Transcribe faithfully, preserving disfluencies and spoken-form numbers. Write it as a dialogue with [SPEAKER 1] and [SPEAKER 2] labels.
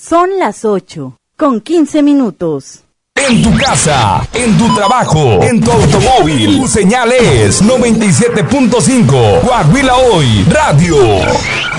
[SPEAKER 1] Son las ocho, con quince minutos.
[SPEAKER 2] En tu casa, en tu trabajo, en tu automóvil, tu señal es noventa y siete punto cinco. Coahuila Hoy Radio.